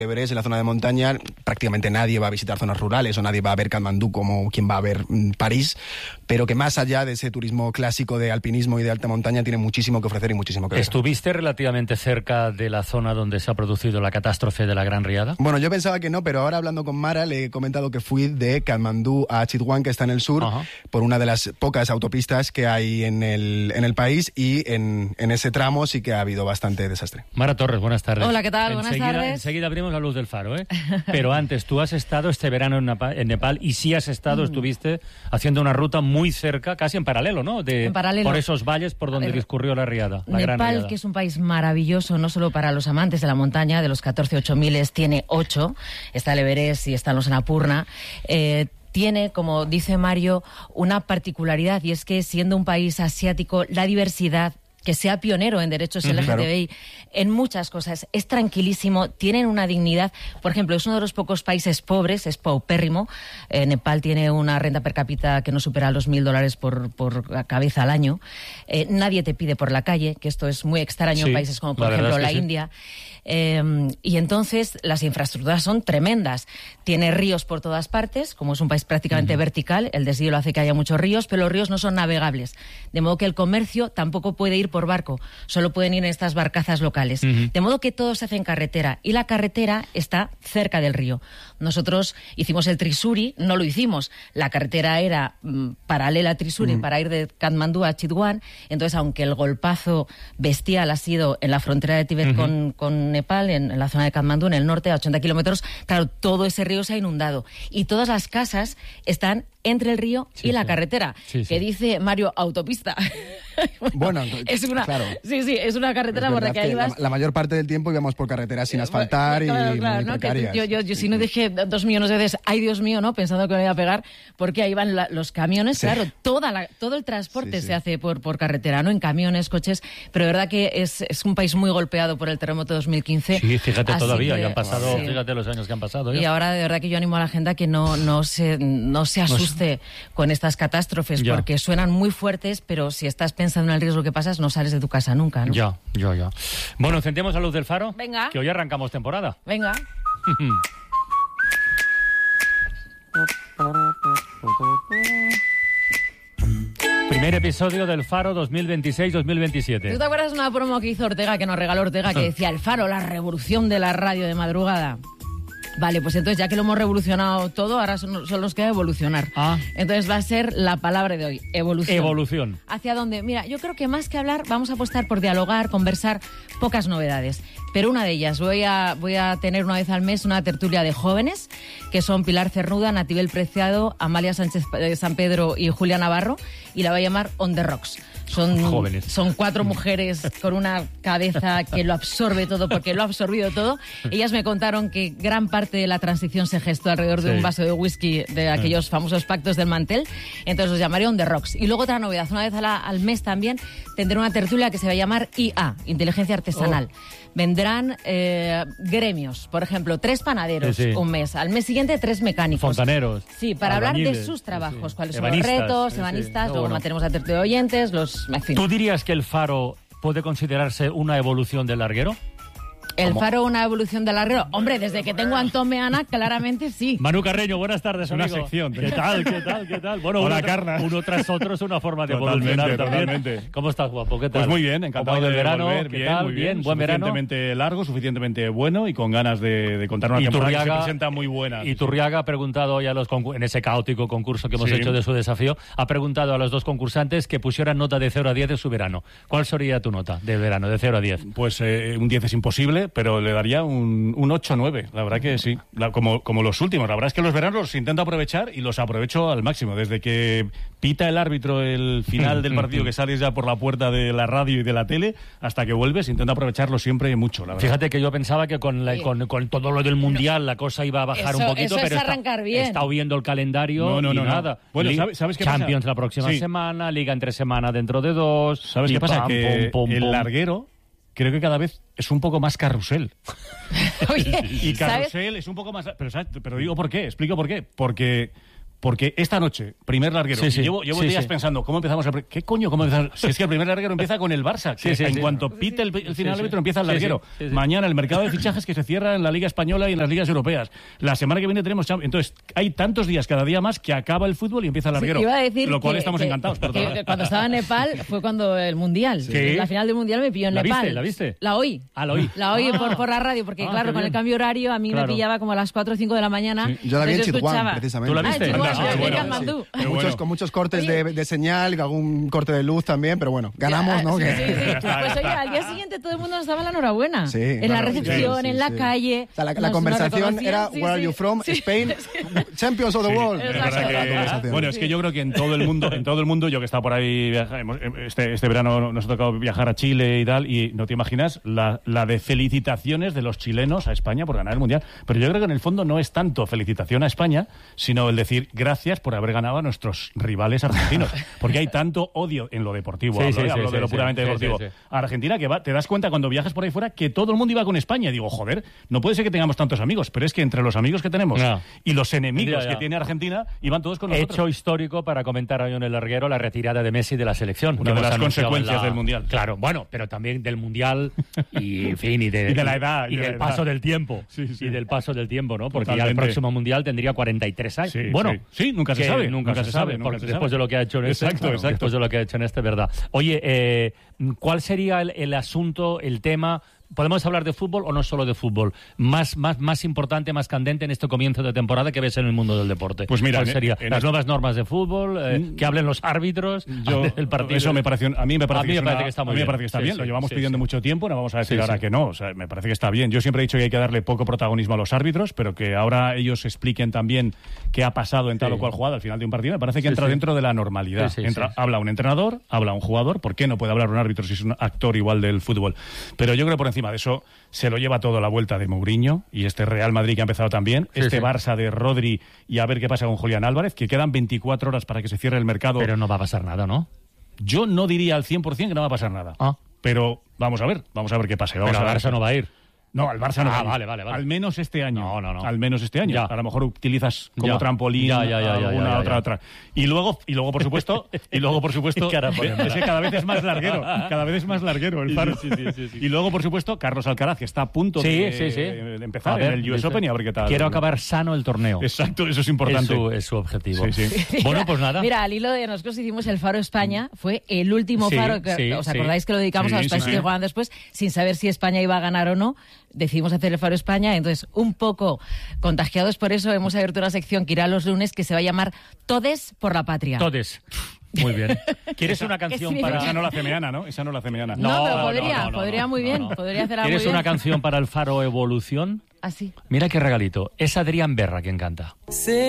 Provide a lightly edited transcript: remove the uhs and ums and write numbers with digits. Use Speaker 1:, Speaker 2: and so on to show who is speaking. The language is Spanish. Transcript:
Speaker 1: Everest, en la zona de montaña, prácticamente nadie va a visitar zonas rurales o nadie va a ver Katmandú como quien va a ver París, pero que más allá de ese turismo clásico de alpinismo y de alta montaña tiene muchísimo que ofrecer y muchísimo que ver.
Speaker 2: ¿Estuviste relativamente cerca de la zona donde se ha producido la catástrofe de la Gran Riada?
Speaker 1: Bueno, yo pensaba que no, pero ahora hablando con Mara le he comentado que fui de Katmandú a Chitwan, que está en el sur, por una de las pocas autopistas que hay en el país, y en ese tramo sí que ha habido bastante desastre.
Speaker 2: Mara Torres, buenas tardes.
Speaker 3: Hola, ¿qué tal? Buenas tardes.
Speaker 2: Enseguida abrimos la luz del faro, ¿eh? Pero antes, tú has estado este verano en Nepal y sí has estado, estuviste haciendo una ruta muy cerca, casi en paralelo, ¿no?
Speaker 3: En paralelo.
Speaker 2: Por esos valles por donde discurrió la riada, la Gran Riada.
Speaker 3: Nepal, que es un país maravilloso, no solo para los amantes de la montaña, de los 14 8000 tiene 8, está el Everest y están los Annapurna. Tiene, como dice Mario, una particularidad, y es que siendo un país asiático, la diversidad, que sea pionero en derechos LGTBI, en muchas cosas, es tranquilísimo, tienen una dignidad. Por ejemplo, es uno de los pocos países pobres, es paupérrimo. Nepal tiene una renta per cápita que no supera los $1.000 por cabeza al año. Nadie te pide por la calle, que esto es muy extraño en países como, por ejemplo, la India. Y entonces las infraestructuras son tremendas. Tiene ríos por todas partes, como es un país prácticamente vertical, el deshielo hace que haya muchos ríos, pero los ríos no son navegables, de modo que el comercio tampoco puede ir por barco, solo pueden ir en estas barcazas locales, de modo que todo se hace en carretera, y la carretera está cerca del río. Nosotros hicimos el Trisuri, no lo hicimos, la carretera era paralela a Trisuri para ir de Katmandú a Chitwan, entonces aunque el golpazo bestial ha sido en la frontera de Tíbet con Nepal, en la zona de Katmandú, en el norte, a 80 kilómetros, claro, todo ese río se ha inundado y todas las casas están entre el río y la carretera, que dice Mario, autopista.
Speaker 1: Bueno,
Speaker 3: es una,
Speaker 1: claro.
Speaker 3: Sí, es una carretera
Speaker 1: es
Speaker 3: por la que ahí vas.
Speaker 1: La mayor parte del tiempo íbamos por carreteras sin asfaltar y muy precarias.
Speaker 3: Yo si no dije 2 millones de veces, ay Dios mío, ¿no? Pensando que me iba a pegar, porque ahí van los camiones, claro, todo el transporte se hace por carretera, ¿no? En camiones, coches, pero de verdad que es un país muy golpeado por el terremoto de 2015.
Speaker 2: Sí, fíjate, todavía, ya han pasado, fíjate los años que han pasado.
Speaker 3: Y ahora de verdad que yo animo a la gente a que no se asuste con estas catástrofes, porque suenan muy fuertes, pero si estás pensando en el riesgo que pasas, no sales de tu casa nunca, ¿no?
Speaker 2: Ya. Bueno, encendemos la luz del faro.
Speaker 3: Venga.
Speaker 2: Que hoy arrancamos temporada.
Speaker 3: Venga.
Speaker 2: Primer episodio del Faro 2026-2027.
Speaker 3: ¿Tú te acuerdas de una promo que hizo Ortega, que nos regaló Ortega, que decía: el Faro, la revolución de la radio de madrugada? Vale, pues entonces ya que lo hemos revolucionado todo, ahora solo nos queda evolucionar. Entonces va a ser la palabra de hoy, evolución.
Speaker 2: Evolución.
Speaker 3: ¿Hacia dónde? Mira, yo creo que más que hablar vamos a apostar por dialogar, conversar, pocas novedades. Pero una de ellas, voy a tener una vez al mes una tertulia de jóvenes, que son Pilar Cernuda, Natibel Preciado, Amalia Sánchez San Pedro y Julia Navarro, y la voy a llamar On the Rocks. Son 4 mujeres con una cabeza que lo absorbe todo, porque lo ha absorbido todo. Ellas me contaron que gran parte de la transición se gestó alrededor de un vaso de whisky, de aquellos famosos pactos del mantel. Entonces los llamaré On the Rocks. Y luego otra novedad, una vez al mes también tendré una tertulia que se va a llamar IA, Inteligencia Artesanal. Vendrán gremios, por ejemplo, 3 panaderos un mes. Al mes siguiente 3 mecánicos.
Speaker 2: Fontaneros.
Speaker 3: Sí, para hablar de sus trabajos, cuáles son los retos, ebanistas, luego mantenemos la tertulia de oyentes, en fin.
Speaker 2: ¿Tú dirías que el Faro puede considerarse una evolución del larguero?
Speaker 3: ¿El Faro una evolución del larguero? Hombre, desde que tengo a Antón Meana, claramente sí.
Speaker 2: Manu Carreño, buenas tardes, amigo.
Speaker 4: Una sección.
Speaker 2: ¿Qué tal? Bueno,
Speaker 4: hola, Carla.
Speaker 2: Uno tras otro es una forma de evolucionar también.
Speaker 4: Totalmente.
Speaker 2: ¿Cómo estás, guapo? ¿Qué tal?
Speaker 4: Pues muy bien, encantado
Speaker 2: del
Speaker 4: de
Speaker 2: verano.
Speaker 4: volver.
Speaker 2: ¿Qué tal?
Speaker 4: Muy bien.
Speaker 2: Buen verano.
Speaker 4: Suficientemente largo, suficientemente bueno y con ganas de contar una temporada que se presenta muy buena.
Speaker 2: Y Turriaga ha preguntado hoy en ese caótico concurso que hemos hecho de su desafío, ha preguntado a los 2 concursantes que pusieran nota de 0 a 10 de su verano. ¿Cuál sería tu nota de verano, de 0 a 10?
Speaker 4: Pues un 10 es imposible, pero le daría un 8-9, la verdad que sí, como los últimos. La verdad es que los veranos los intento aprovechar y los aprovecho al máximo. Desde que pita el árbitro el final del partido, que sales ya por la puerta de la radio y de la tele, hasta que vuelves, intento aprovecharlo siempre mucho, la verdad.
Speaker 2: Fíjate que yo pensaba que con todo lo del Mundial la cosa iba a bajar un poquito, pero he estado viendo el calendario y nada.
Speaker 4: Bueno, ¿sabes qué
Speaker 2: Champions
Speaker 4: pasa?
Speaker 2: la próxima semana, Liga entre semana dentro de 2.
Speaker 4: ¿Sabes qué pasa? Que el larguero creo que cada vez es un poco más carrusel.
Speaker 3: Oye,
Speaker 4: y carrusel es un poco más... Pero digo por qué, explico por qué. Porque Porque esta noche, primer larguero, llevo días pensando, ¿cómo empezamos? ¿Qué coño? ¿Cómo empezamos? Si es que el primer larguero empieza con el Barça, que en cuanto pite el final árbitro empieza el larguero. Mañana el mercado de fichajes que se cierra en la Liga Española y en las ligas europeas. La semana que viene tenemos... Entonces, hay tantos días cada día más que acaba el fútbol y empieza el larguero.
Speaker 3: Iba a decir
Speaker 4: lo cual estamos encantados.
Speaker 3: Que cuando estaba en Nepal fue cuando el Mundial. La final del Mundial me pilló en Nepal.
Speaker 2: ¿La viste?
Speaker 3: La oí. La oí por la radio, porque claro, con el cambio horario a mí me pillaba como a las 4 o 5 de la mañana.
Speaker 1: Yo la vi en Chitwan, precisamente.
Speaker 2: ¿Tú la viste?
Speaker 1: Con muchos cortes de señal, algún corte de luz también, pero bueno, ganamos, ¿no?
Speaker 3: Sí. Pues oye, al día siguiente todo el mundo nos daba la enhorabuena. En la recepción, en la calle.
Speaker 1: O sea, la conversación era "Where are you from? Spain, champions of the world".
Speaker 4: Bueno, es que yo creo que en todo el mundo, yo que he estado por ahí, este verano nos ha tocado viajar a Chile y tal, y no te imaginas la de felicitaciones de los chilenos a España por ganar el Mundial. Pero yo creo que en el fondo no es tanto felicitación a España, sino el decir gracias por haber ganado a nuestros rivales argentinos. Porque hay tanto odio en lo deportivo, hablo de lo puramente deportivo. A Argentina, que te das cuenta cuando viajas por ahí fuera que todo el mundo iba con España. Y digo, joder, no puede ser que tengamos tantos amigos, pero es que entre los amigos que tenemos y los enemigos que tiene Argentina, iban todos con nosotros.
Speaker 2: Hecho histórico para comentar hoy en el larguero la retirada de Messi de la selección.
Speaker 4: Una de las consecuencias del Mundial.
Speaker 2: Claro, bueno, pero también del Mundial y, en fin, y de
Speaker 4: la edad.
Speaker 2: Y del paso del tiempo. Y del paso del tiempo, ¿no? Porque ya el próximo Mundial tendría 43 años. Bueno,
Speaker 4: nunca se sabe.
Speaker 2: Nunca se sabe. Después de lo que ha hecho en este.
Speaker 4: Exacto.
Speaker 2: Después de lo que ha hecho en este, ¿verdad? Oye, ¿cuál sería el asunto, el tema? ¿Podemos hablar de fútbol o no solo de fútbol? Más importante, más candente en este comienzo de temporada que ves en el mundo del deporte.
Speaker 4: Pues mira,
Speaker 2: ¿cuál sería? ¿Las nuevas normas de fútbol? ¿Que hablen los árbitros? El partido.
Speaker 4: Eso me parece, a mí me parece que está
Speaker 2: muy bien.
Speaker 4: Me parece que está bien. Lo llevamos pidiendo mucho tiempo, no vamos a decir ahora que no. O sea, me parece que está bien. Yo siempre he dicho que hay que darle poco protagonismo a los árbitros, pero que ahora ellos expliquen también qué ha pasado en tal o cual jugada al final de un partido. Me parece que entra dentro de la normalidad. Habla un entrenador, habla un jugador. ¿Por qué no puede hablar un árbitro si es un actor igual del fútbol? Pero yo creo que por encima de eso se lo lleva todo la vuelta de Mourinho y este Real Madrid que ha empezado también, Barça de Rodri y a ver qué pasa con Julián Álvarez, que quedan 24 horas para que se cierre el mercado.
Speaker 2: Pero no va a pasar nada, ¿no?
Speaker 4: Yo no diría al 100% que no va a pasar nada. Pero vamos a ver qué pasa.
Speaker 2: Pero al Barça no va a ir.
Speaker 4: No, al Barça no.
Speaker 2: Vale.
Speaker 4: Al menos este año.
Speaker 2: No.
Speaker 4: Al menos este año.
Speaker 2: Ya.
Speaker 4: A lo mejor utilizas como trampolín alguna otra. Y luego, por supuesto, es que cada vez es más larguero el Faro. Sí. Y luego, por supuesto, Carlos Alcaraz, que está a punto de empezar en el US Open y a ver qué tal.
Speaker 2: Quiero acabar sano el torneo.
Speaker 4: Exacto, eso es importante.
Speaker 2: Es su objetivo.
Speaker 4: Sí.
Speaker 2: Bueno, pues nada.
Speaker 3: Mira, al hilo de nosotros hicimos el Faro España, fue el último Faro que, ¿os acordáis que lo dedicamos a los países que jugaban después, sin saber si España iba a ganar o no? Decidimos hacer el Faro España, entonces un poco contagiados por eso hemos abierto una sección que irá los lunes que se va a llamar Todes por la Patria.
Speaker 2: Todes. Muy bien. ¿Quieres una canción para...?
Speaker 4: Esa no la hace Meana, ¿no?
Speaker 3: No, pero podría muy bien. Podría hacerla muy bien.
Speaker 2: ¿Quieres una canción para el Faro Evolución?
Speaker 3: Así.
Speaker 2: Mira qué regalito. Es Adrián Berra quien canta.